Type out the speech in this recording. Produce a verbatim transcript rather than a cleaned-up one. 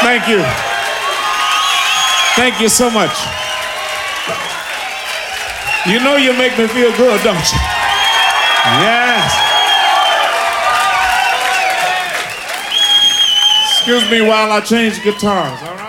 Thank you. Thank you so much. You know you make me feel good, don't you? Yes. Excuse me while I change guitars, all right?